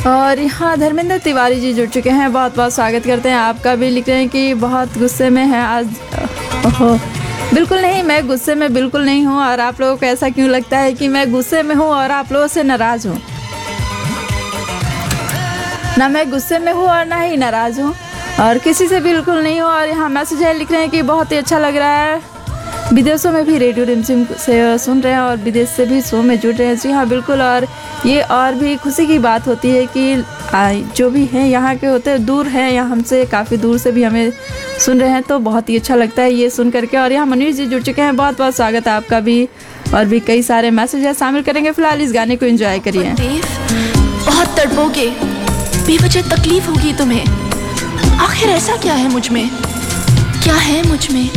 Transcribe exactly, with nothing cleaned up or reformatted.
और यहाँ धर्मेंद्र तिवारी जी जुड़ चुके हैं, बहुत बहुत स्वागत करते हैं आपका भी। लिख रहे हैं कि बहुत गुस्से में हैं आज। ओहो, बिल्कुल नहीं, मैं गुस्से में बिल्कुल नहीं हूँ। और आप लोगों को ऐसा क्यों लगता है कि मैं गुस्से में हूँ और आप लोगों से नाराज़ हूँ? ना मैं गुस्से में हूँ और ना ही नाराज़ हूँ, और किसी से बिल्कुल नहीं हूँ। और यहाँ मैसेज है, लिख रहे हैं कि बहुत ही अच्छा लग रहा है, विदेशों में भी रेडियो रिमझिम से सुन रहे हैं और विदेश से भी शो में जुड़ रहे हैं। जी हाँ बिल्कुल, और ये और भी खुशी की बात होती है कि जो भी हैं यहाँ के होते हैं, दूर हैं या हमसे काफ़ी दूर से भी हमें सुन रहे हैं, तो बहुत ही अच्छा लगता है ये सुन करके। और यहाँ मनीष जी जुड़ चुके हैं, बहुत बहुत स्वागत है आपका भी। और भी कई सारे मैसेज है, शामिल करेंगे। फिलहाल इस गाने को एंजॉय करिए। बहुत तड़पोगे, बेवजह तकलीफ होगी तुम्हें, आखिर ऐसा क्या है मुझ में, क्या है मुझ में?